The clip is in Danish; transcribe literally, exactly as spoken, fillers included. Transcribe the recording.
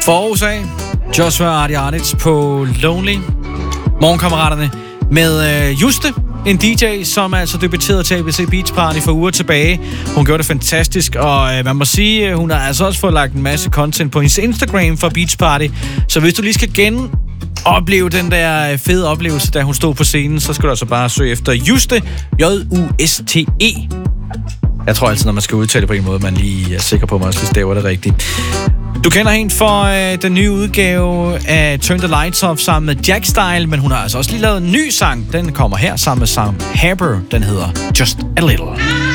For U S A, Joshua Ardianich på Lonely. Morgenkammeraterne med øh, Juste, en D J, som altså debuterede til A B C Beach Party for uger tilbage. Hun gjorde det fantastisk, og øh, man må sige, øh, hun har altså også fået lagt en masse content på hendes Instagram for Beach Party. Så hvis du lige skal gen opleve den der fede oplevelse, da hun stod på scenen, så skal du altså bare søge efter Juste, J U S T E. Jeg tror altid, når man skal udtale på en måde, man lige er sikker på, at man også lige staver det rigtigt. Du kender hende for øh, den nye udgave af Turn the Lights Off sammen med Jack Style, men hun har altså også lige lavet en ny sang. Den kommer her sammen med Sam Haber. Den hedder Just a Little.